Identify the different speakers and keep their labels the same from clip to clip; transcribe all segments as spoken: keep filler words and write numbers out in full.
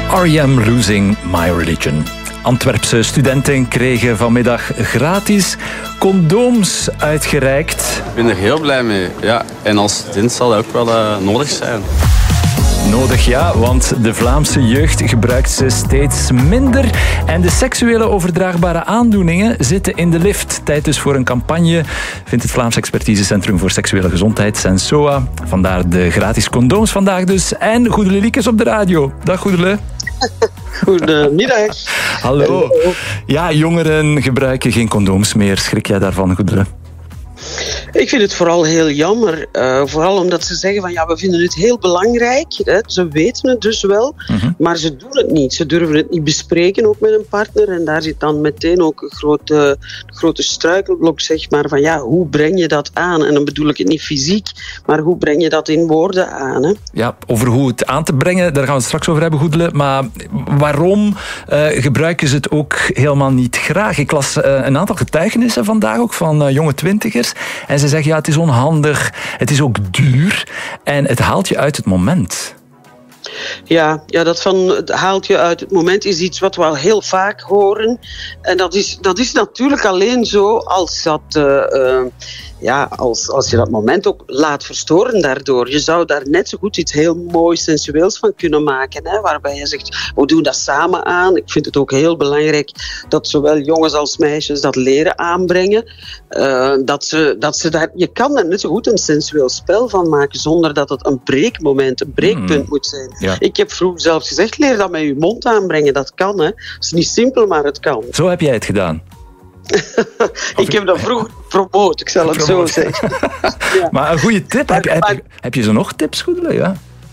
Speaker 1: R E M Losing My Religion. Antwerpse studenten kregen vanmiddag gratis condooms uitgereikt.
Speaker 2: Ik ben er heel blij mee. Ja, en als student zal dat ook wel uh, nodig zijn.
Speaker 1: Nodig ja, want de Vlaamse jeugd gebruikt ze steeds minder. En de seksuele overdraagbare aandoeningen zitten in de lift. Tijd dus voor een campagne, vindt het Vlaams Expertisecentrum voor Seksuele Gezondheid, Sensoa. Vandaar de gratis condooms vandaag dus. En Goedele Liekes op de radio. Dag Goedele.
Speaker 3: Goedemiddag.
Speaker 1: Hallo. Hallo. Ja, jongeren gebruiken geen condooms meer. Schrik jij daarvan, Goedele?
Speaker 3: Ik vind het vooral heel jammer. Uh, vooral omdat ze zeggen van ja, we vinden het heel belangrijk. Hè. Ze weten het dus wel, mm-hmm. maar ze doen het niet. Ze durven het niet bespreken, ook met een partner. En daar zit dan meteen ook een grote, grote struikelblok, zeg maar, van ja, hoe breng je dat aan? En dan bedoel ik het niet fysiek, maar hoe breng je dat in woorden aan? Hè?
Speaker 1: Ja, over hoe het aan te brengen, daar gaan we het straks over hebben, Goedele. Maar waarom uh, gebruiken ze het ook helemaal niet graag? Ik las uh, een aantal getuigenissen vandaag ook van uh, jonge twintigers. En ze zeggen, ja, het is onhandig, het is ook duur en het haalt je uit het moment.
Speaker 3: Ja, ja, dat van het haalt je uit het moment is iets wat we al heel vaak horen. En dat is, dat is natuurlijk alleen zo als, dat, uh, uh, ja, als, als je dat moment ook laat verstoren daardoor. Je zou daar net zo goed iets heel moois sensueels van kunnen maken. Hè, waarbij je zegt, we doen dat samen aan. Ik vind het ook heel belangrijk dat zowel jongens als meisjes dat leren aanbrengen. Uh, dat ze, dat ze daar, je kan er net zo goed een sensueel spel van maken zonder dat het een breekmoment, een breekpunt mm. moet zijn. Ja. Ik heb vroeger zelfs gezegd, leer dat met je mond aanbrengen. Dat kan, hè. Het is niet simpel, maar het kan.
Speaker 1: Zo heb jij het gedaan?
Speaker 3: ik heb dat vroeger promoot, ik zal het zo zeggen.
Speaker 1: ja. Maar een goede tip. Heb je, heb, je, heb je zo nog tips, Goedele? Ja.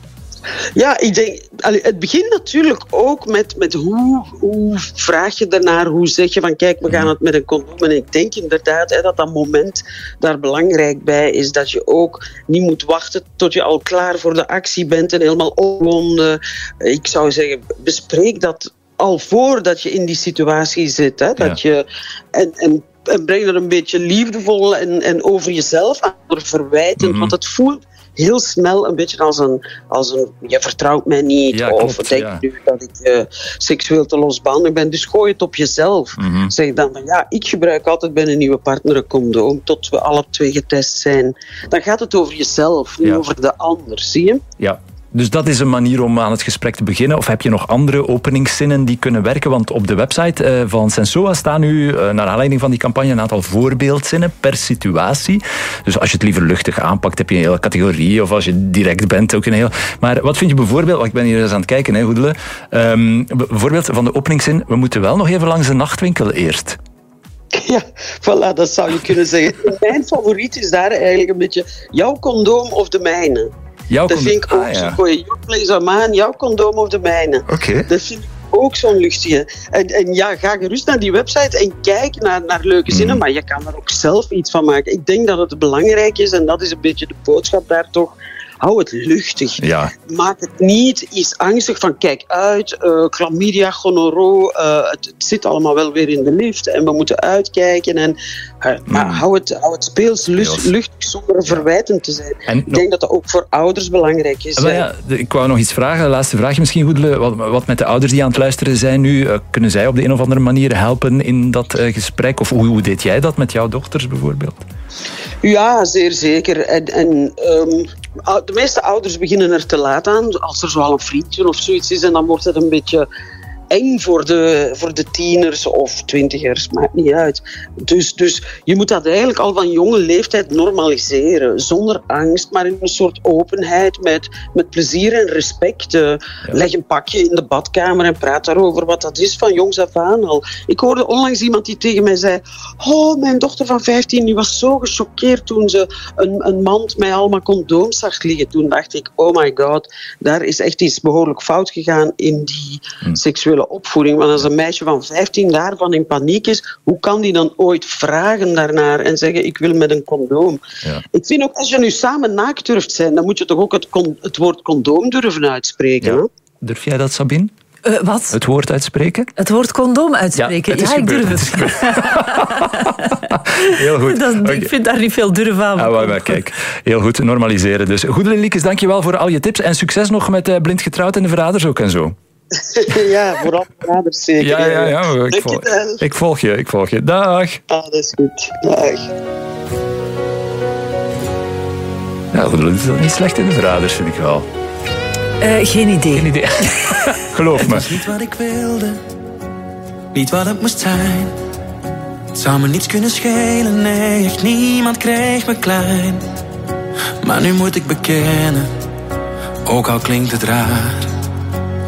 Speaker 3: Ja, ik denk, het begint natuurlijk ook met, met hoe, hoe vraag je daarnaar, hoe zeg je van kijk, we gaan het met een condoom. En ik denk inderdaad hè, dat dat moment daar belangrijk bij is, dat je ook niet moet wachten tot je al klaar voor de actie bent en helemaal opgewonden. Ik zou zeggen, bespreek dat al voordat je in die situatie zit. Hè, dat ja. je, en, en, en breng er een beetje liefdevol en, en over jezelf aan, verwijtend, mm-hmm. want het voelt heel snel een beetje als een, als een je vertrouwt mij niet,
Speaker 1: ja,
Speaker 3: of
Speaker 1: klopt,
Speaker 3: denk
Speaker 1: ja.
Speaker 3: nu dat ik uh, seksueel te losbandig ben. Dus gooi het op jezelf.
Speaker 1: Mm-hmm.
Speaker 3: Zeg dan van ja, ik gebruik altijd bij een nieuwe partner een condoom, tot we alle twee getest zijn. Dan gaat het over jezelf, niet ja. over de ander, zie je?
Speaker 1: Ja. Dus dat is een manier om aan het gesprek te beginnen. Of heb je nog andere openingszinnen die kunnen werken? Want op de website van Sensoa staan nu, naar aanleiding van die campagne, een aantal voorbeeldzinnen per situatie. Dus als je het liever luchtig aanpakt, heb je een hele categorie. Of als je direct bent, ook een heel... Maar wat vind je bijvoorbeeld... Want ik ben hier eens aan het kijken, hè, Goedele. Um, bijvoorbeeld van de openingszin, we moeten wel nog even langs de nachtwinkel eerst.
Speaker 3: Ja, voilà, dat zou je kunnen zeggen. Mijn favoriet is daar eigenlijk een beetje jouw condoom of de mijne.
Speaker 1: Jouw
Speaker 3: dat vind ik ook ah, zo goed. Ja. Your place or mine, jouw condoom of de mijne.
Speaker 1: Okay.
Speaker 3: Dat vind ik ook zo'n luchtige. En, en ja, ga gerust naar die website en kijk naar, naar leuke zinnen, mm. maar je kan er ook zelf iets van maken. Ik denk dat het belangrijk is, en dat is een beetje de boodschap daar toch. Hou het luchtig.
Speaker 1: Ja. Maak
Speaker 3: het niet iets angstig van kijk uit, uh, chlamydia, gonorroo, uh, het, het zit allemaal wel weer in de lift en we moeten uitkijken. En, uh, mm. Maar hou het, hou het speels lust, luchtig zonder verwijtend te zijn. En ik nog... denk dat dat ook voor ouders belangrijk is.
Speaker 1: Maar ja, ik wou nog iets vragen, laatste vraagje misschien, Goedele. Wat, wat met de ouders die aan het luisteren zijn nu, uh, kunnen zij op de een of andere manier helpen in dat uh, gesprek? Of hoe, hoe deed jij dat met jouw dochters bijvoorbeeld?
Speaker 3: Ja, zeer zeker. En, en um, de meeste ouders beginnen er te laat aan. Als er zoal een vriendje of zoiets is, en dan wordt het een beetje eng voor de, voor de tieners of twintigers, maakt niet uit. Dus, dus je moet dat eigenlijk al van jonge leeftijd normaliseren, zonder angst, maar in een soort openheid, met, met plezier en respect. Uh, ja. Leg een pakje in de badkamer en praat daarover wat dat is van jongs af aan al. Ik hoorde onlangs iemand die tegen mij zei, oh, mijn dochter van vijftien die was zo gechoqueerd toen ze een, een mand met allemaal condooms zag liggen. Toen dacht ik, oh my god, daar is echt iets behoorlijk fout gegaan in die hm. seksuele opvoeding. Want als een meisje van vijftien daarvan in paniek is, hoe kan die dan ooit vragen daarnaar en zeggen, ik wil met een condoom? Ja. Ik vind ook, als je nu samen naakt durft zijn, dan moet je toch ook het, con- het woord condoom durven uitspreken. Ja.
Speaker 1: Durf jij dat, Sabine?
Speaker 4: Uh, wat?
Speaker 1: Het woord uitspreken?
Speaker 4: Het woord condoom uitspreken? Ja, ja ik durf het.
Speaker 1: Heel goed.
Speaker 4: Dat, okay. Ik vind daar niet veel durf aan.
Speaker 1: Ah, maar, maar, kijk, heel goed, normaliseren dus. Goedele Liekes, dank je wel voor al je tips en succes nog met uh, Blind Getrouwd en de Verraders ook en zo.
Speaker 3: Ja, vooral vaders zeker.
Speaker 1: Ja, ja, ja. Ik volg, ik volg je, ik volg je. Dag.
Speaker 3: Ah, dat is goed. Dag.
Speaker 1: Ja, dat is niet slecht in de verraders, vind ik wel.
Speaker 4: Uh, geen idee.
Speaker 1: Geen idee. Geloof me.
Speaker 5: Het was niet wat ik wilde, niet wat het moest zijn. Het zou me niets kunnen schelen, nee, echt niemand kreeg me klein. Maar nu moet ik bekennen, ook al klinkt het raar,